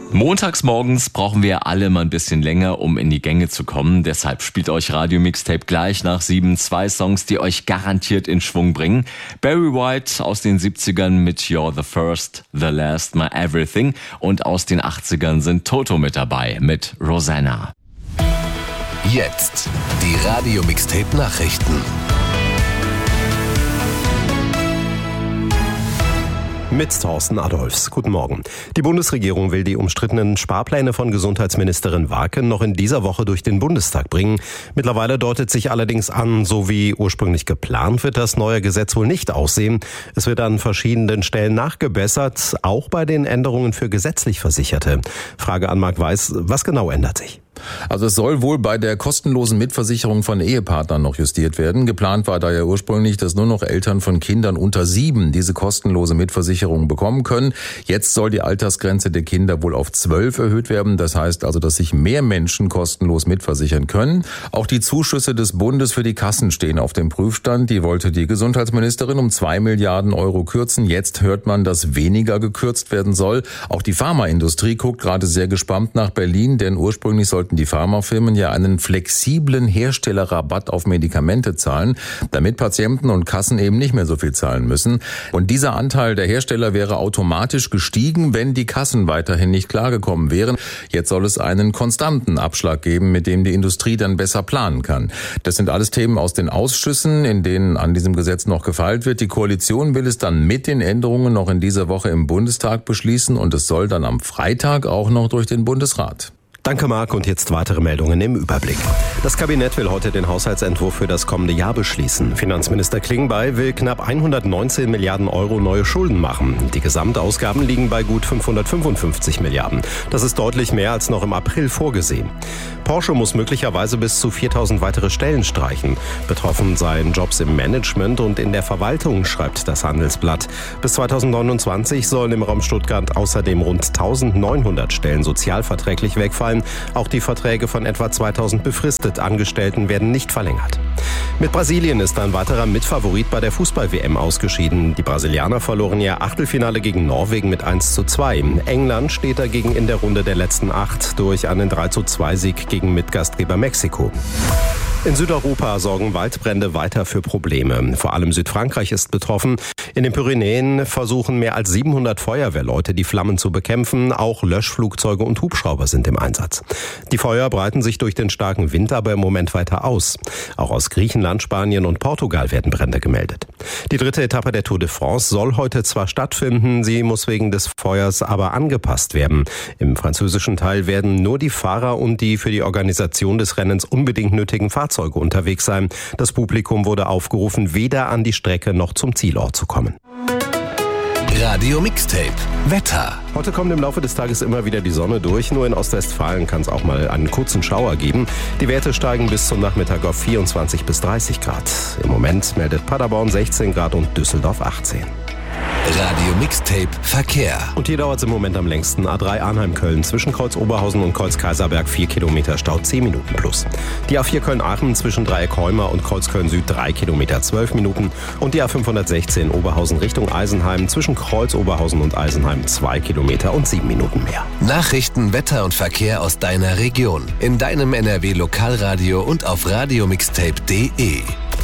Montags morgens brauchen wir alle mal ein bisschen länger, um in die Gänge zu kommen. Deshalb spielt euch Radio Mixtape gleich nach 7 2 Songs, die euch garantiert in Schwung bringen. Barry White aus den 70ern mit You're the First, The Last, My Everything. Und aus den 80ern sind Toto mit dabei mit Rosanna. Jetzt die Radio Mixtape Nachrichten. Mit Thorsten Adolfs. Guten Morgen. Die Bundesregierung will die umstrittenen Sparpläne von Gesundheitsministerin Warken noch in dieser Woche durch den Bundestag bringen. Mittlerweile deutet sich allerdings an, so wie ursprünglich geplant, wird das neue Gesetz wohl nicht aussehen. Es wird an verschiedenen Stellen nachgebessert, auch bei den Änderungen für gesetzlich Versicherte. Frage an Marc Weiß, was genau ändert sich? Also es soll wohl bei der kostenlosen Mitversicherung von Ehepartnern noch justiert werden. Geplant war da ja ursprünglich, dass nur noch Eltern von Kindern unter 7 diese kostenlose Mitversicherung bekommen können. Jetzt soll die Altersgrenze der Kinder wohl auf 12 erhöht werden. Das heißt also, dass sich mehr Menschen kostenlos mitversichern können. Auch die Zuschüsse des Bundes für die Kassen stehen auf dem Prüfstand. Die wollte die Gesundheitsministerin um 2 Milliarden Euro kürzen. Jetzt hört man, dass weniger gekürzt werden soll. Auch die Pharmaindustrie guckt gerade sehr gespannt nach Berlin, denn ursprünglich sollten die Pharmafirmen ja einen flexiblen Herstellerrabatt auf Medikamente zahlen, damit Patienten und Kassen eben nicht mehr so viel zahlen müssen. Und dieser Anteil der Hersteller wäre automatisch gestiegen, wenn die Kassen weiterhin nicht klargekommen wären. Jetzt soll es einen konstanten Abschlag geben, mit dem die Industrie dann besser planen kann. Das sind alles Themen aus den Ausschüssen, in denen an diesem Gesetz noch gefeilt wird. Die Koalition will es dann mit den Änderungen noch in dieser Woche im Bundestag beschließen und es soll dann am Freitag auch noch durch den Bundesrat. Danke, Marc. Und jetzt weitere Meldungen im Überblick. Das Kabinett will heute den Haushaltsentwurf für das kommende Jahr beschließen. Finanzminister Klingbeil will knapp 119 Milliarden Euro neue Schulden machen. Die Gesamtausgaben liegen bei gut 555 Milliarden. Das ist deutlich mehr als noch im April vorgesehen. Porsche muss möglicherweise bis zu 4000 weitere Stellen streichen. Betroffen seien Jobs im Management und in der Verwaltung, schreibt das Handelsblatt. Bis 2029 sollen im Raum Stuttgart außerdem rund 1900 Stellen sozialverträglich wegfallen. Auch die Verträge von etwa 2000 befristet Angestellten werden nicht verlängert. Mit Brasilien ist ein weiterer Mitfavorit bei der Fußball-WM ausgeschieden. Die Brasilianer verloren ihr Achtelfinale gegen Norwegen mit 1:2. England steht dagegen in der Runde der letzten 8 durch einen 3:2-Sieg gegen Mitgastgeber Mexiko. In Südeuropa sorgen Waldbrände weiter für Probleme. Vor allem Südfrankreich ist betroffen. In den Pyrenäen versuchen mehr als 700 Feuerwehrleute, die Flammen zu bekämpfen. Auch Löschflugzeuge und Hubschrauber sind im Einsatz. Die Feuer breiten sich durch den starken Wind aber im Moment weiter aus. Auch aus Griechenland, Spanien und Portugal werden Brände gemeldet. Die 3. Etappe der Tour de France soll heute zwar stattfinden, sie muss wegen des Feuers aber angepasst werden. Im französischen Teil werden nur die Fahrer und die für die Organisation des Rennens unbedingt nötigen Fahrzeuge unterwegs sein. Das Publikum wurde aufgerufen, weder an die Strecke noch zum Zielort zu kommen. Radio Mixtape Wetter. Heute kommt im Laufe des Tages immer wieder die Sonne durch. Nur in Ostwestfalen kann es auch mal einen kurzen Schauer geben. Die Werte steigen bis zum Nachmittag auf 24 bis 30 Grad. Im Moment meldet Paderborn 16 Grad und Düsseldorf 18. Radio Mixtape Verkehr. Und hier dauert es im Moment am längsten. A3 Arnheim-Köln zwischen Kreuz-Oberhausen und Kreuz-Kaiserberg 4 Kilometer Stau 10 Minuten plus. Die A4 Köln-Aachen zwischen Dreieck-Heuma und Kreuz-Köln-Süd 3 Kilometer 12 Minuten. Und die A516 Oberhausen Richtung Eisenheim zwischen Kreuz-Oberhausen und Eisenheim 2 Kilometer und 7 Minuten mehr. Nachrichten, Wetter und Verkehr aus deiner Region. In deinem NRW-Lokalradio und auf radiomixtape.de.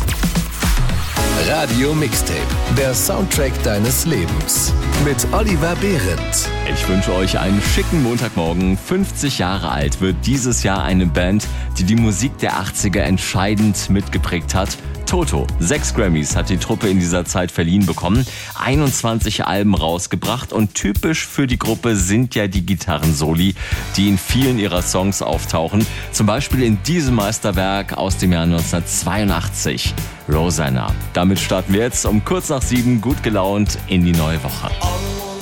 Radio Mixtape, der Soundtrack deines Lebens. Mit Oliver Behrendt. Ich wünsche euch einen schicken Montagmorgen. 50 Jahre alt wird dieses Jahr eine Band, die die Musik der 80er entscheidend mitgeprägt hat. Toto. 6 Grammys hat die Truppe in dieser Zeit verliehen bekommen, 21 Alben rausgebracht und typisch für die Gruppe sind ja die Gitarrensoli, die in vielen ihrer Songs auftauchen. Zum Beispiel in diesem Meisterwerk aus dem Jahr 1982, Rosanna. Damit starten wir jetzt um kurz nach 7 gut gelaunt in die neue Woche.